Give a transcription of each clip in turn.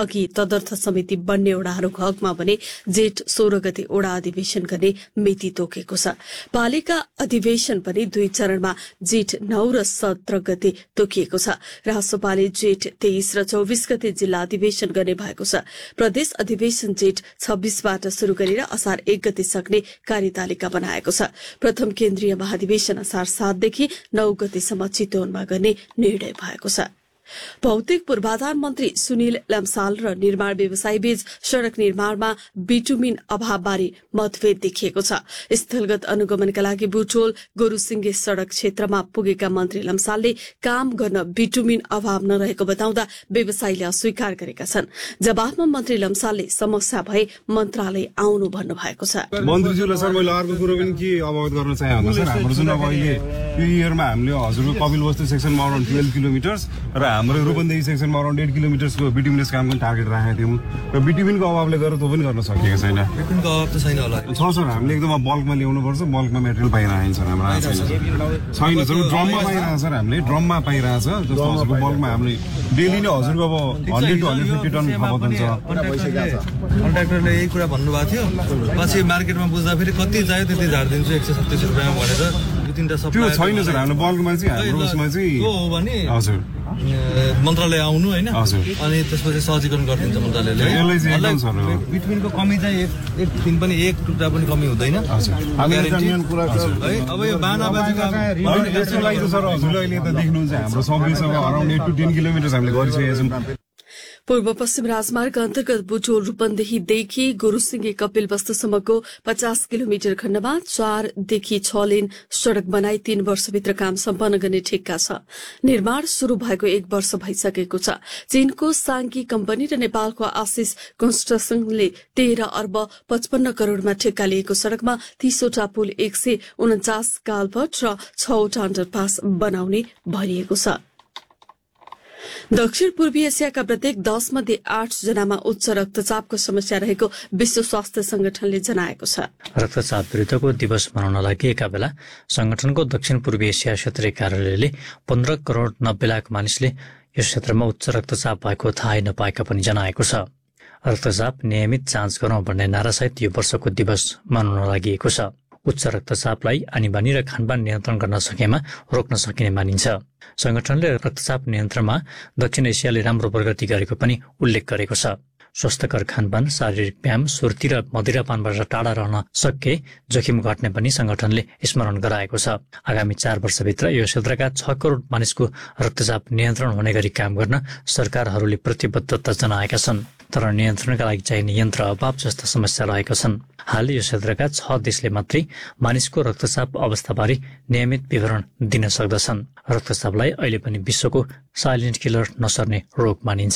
अघि तदर्थ समिति बन्ने ओडाहरूको हकमा भने जेठ 16 गते ओडा अधिवेशन गर्ने मिति तोकेको छ। पालिका अधिवेशन पनि 2 चरणमा जेठ 9 र 17 गते तोकिएको छ। राष्ट्रपाले जेठ 23 र 24 गते जिल्ला अधिवेशन गर्ने भएको छ। प्रदेश अधिवेशन जेठ 26बाट शुरू गरेर असार 1 गते सक्ने कार्यतालिका बनाएको छ। प्रथम केन्द्रीय महाधिवेशन असार 7 देखि 9 गतेसम्म चितवनमा गर्ने निर्णय भएको छ। भौतिक पूर्वाधार मन्त्री सुनिल लम्साल र निर्माण व्यवसायी बीच सड़क निर्माणमा बिटुमिन अभावबारे मतभेद देखिएको छ। स्थलगत अनुगमनका लागि बुटोल गोरुसिंगे सड़क क्षेत्रमा पुगेका मन्त्री लम्सालले काम गर्न बिटुमिन अभाव नरहेको बताउँदा व्यवसायीले अस्वीकार गरेका छन्। जवाफमा मन्त्री लम्सालले समस्या भए मन्त्रालय आउनु भन्नु भएको छ। मन्त्रीज्यूले सर मैले अर्को कुरो पनि के अवगत गर्न चाहे भन्दा सर हाम्रो जुन अब अहिले यो इयरमा हामीले हजुरको कपिलवस्तु सेक्सनमा अराउन्ड 12 किलोमिटर र हाम्रो रूपन्देही सेक्सनमा अराउन्ड 8 किलोमिटरको बिटुमिनस काम पनि टार्गेट राखेका थियौँ र बिटुमिनको अभावले गर्दा त्यो पनि गर्न सकिएको छैन। बिटुमिनको अभाव त छैन होला। छ सर हामीले एकदम बल्कमा ल्याउनु पर्छ। बल्कमा मेटेरियल पाइरहेको छ हाम्रो छैन सर ड्रममा पाइरहेको छ हामीले ड्रममा पाइरहेको छ जस्तो हजुरको बल्कमा हामीले डेली नै हजुरको अब 100 to 150 टन खपत हुन्छ। कन्ट्राक्टरले यही कुरा भन्नुभएको थियो। पछि मार्केटमा बुझ्दा फेरि कति चाहियो त्यति झार्दिन्छु 137 रुपियाँमा भनेर दुई-तीनटा सब त्यो छैन सर हाम्रो बल्कमा चाहिँ हाम्रो उसमा चाहिँ हो भने हजुर मन्त्रालय आउनु हैन अनि त्यसपछि सहजीकरण गरिदिन्छ मन्त्रालयले। बिटुमिनको कमी चाहिँ एक दिन पनि एक टुक्रा पनि कमी हुँदैन। अब यो बानाबाजीका यसको लागि त सर हजुरले अहिले त देख्नुहुन्छ हाम्रो सबैसँग अराउन्ड 8 to 10 किलोमिटर हामीले गरिसकेका छौँ। पूर्व पश्चिम राजमार्ग अन्तर्गत बुटोल रूपन्देहीदेखि गुरुसिंगे कपिलवस्तुसम्मको 50 किलोमिटर खण्डमा 4 देखि 6 लेन सड़क बनाई 3 वर्षभित्र काम सम्पन्न गर्ने ठेक्का छ। निर्माण शुरू भएको 1 वर्ष भइसकेको छ। चीनको सांगी कम्पनी र नेपालको आशिष कन्स्ट्रक्सनले 13 अर्ब 55 करोड़मा ठेक्का लिएको सड़कमा 30 वटा पुल 149 कालभट र 6 वटा अण्डरपास बनाउने भनिएको छ। दक्षिण पूर्वी एसियाका प्रत्येक 10 मध्ये 8 जनामा उच्च रक्तचापको समस्या रहेको विश्व स्वास्थ्य संगठनले जनाएको छ। रक्तचाप विरुद्धको दिवस मनाउन लागि एका बेला संगठनको दक्षिण पूर्वी एसिया क्षेत्रीय कार्यालयले 15 करोड़ 90 लाख मानिसले यस क्षेत्रमा उच्च रक्तचाप भएको थाहै नपाएका पनि जनाएको छ। रक्तचाप नियमित जाँच गरौं भन्ने नारासहित यो वर्षको दिवस मनाउन लागि छ। उच्च रक्तचापलाई आनीबानी र खानपान नियन्त्रण गर्न सकेमा रोक्न सकिने मानिन्छ। संगठनले रक्तचाप नियन्त्रणमा दक्षिण एसियाले राम्रो प्रगति गरेको पनि उल्लेख गरेको छ। स्वस्थकर खानपान, शारीरिक व्यायाम, सुर्ती र मदिरापानबाट टाढा रहन सके जोखिम घट्ने पनि संगठनले स्मरण गराएको छ। आगामी 4 वर्षभित्र यो क्षेत्रका 6 करोड़ मानिसको रक्तचाप नियन्त्रण हुने गरी काम गर्न सरकारहरूले प्रतिबद्धता जनाएका छन्। तर नियन्त्रणका लागि चाहिने यन्त्र अभाव जस्ता समस्या रहेका छन्। हाल यो क्षेत्रका 6 देशले मात्रै मानिसको रक्तचाप अवस्थाबारे नियमित विवरण दिन सक्दछन्। रक्तचापलाई अहिले पनि विश्वको साइलेन्ट किलर नसर्ने रोग मानिन्छ।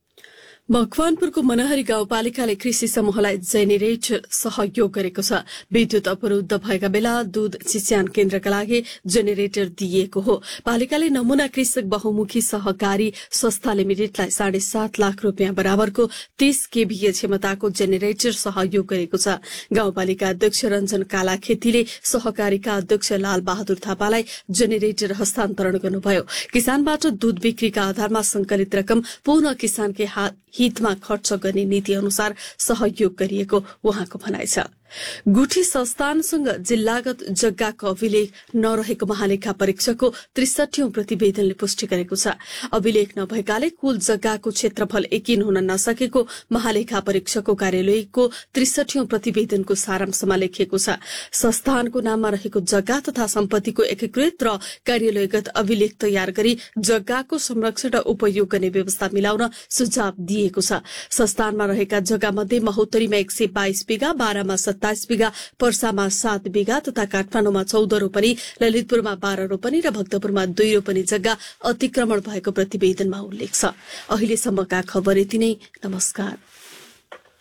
मकवानपुरको मनहरी गाउँपालिकाले कृषि समूहलाई जेनेरेटर सहयोग गरेको छ। विद्युत अवरुद्ध भएका बेला दूध चिस्यान केन्द्रका लागि जेनेरेटर दिइएको हो। पालिकाले नमूना कृषक बहुमुखी सहकारी संस्था लिमिटेडलाई 7.5 लाख रुपियाँ बराबरको 30 केभीए क्षमताको जेनेरेटर सहयोग गरेको छ। गाउँपालिका अध्यक्ष रञ्जन कालाखेतीले सहकारीका अध्यक्ष लाल बहादुर थापालाई जेनेरेटर हस्तान्तरण गर्नुभयो। किसानबाट दूध बिक्रीका आधारमा संकलित रकम पुनः किसानकै हितमा खर्च गर्ने नीति अनुसार सहयोग गरिएको उहाँको भनाइ छ। गुठी संस्थानसँग जिल्लागत जग्गाको अभिलेख नरहेको महालेखा परीक्षकको 63औं प्रतिवेदनले पुष्टि गरेको छ। अभिलेख नभएकाले कुल जग्गाको क्षेत्रफल एकिन हुन नसकेको महालेखा परीक्षकको कार्यालयको 63औं प्रतिवेदनको सारांशमा लेखिएको छ। संस्थानको नाममा रहेको जग्गा तथा सम्पत्तिको एकीकृत र कार्यालयगत अभिलेख तयार गरी जग्गाको संरक्षण र उपयोग गर्ने व्यवस्था मिलाउन सुझाव दिएको छ। संस्थानमा रहेका जग्गा मध्ये महोत्तरीमा 122 बिघा, बारामा 27 बिघा, पर्सामा 7 बिघा तथा काठमाडौँमा 14 रोपनी, ललितपुरमा 12 रोपनी र भक्तपुरमा 2 रोपनी जग्गा अतिक्रमण भएको प्रतिवेदनमा उल्लेख छ। अहिलेसम्मका खबर यति नै। नमस्कार।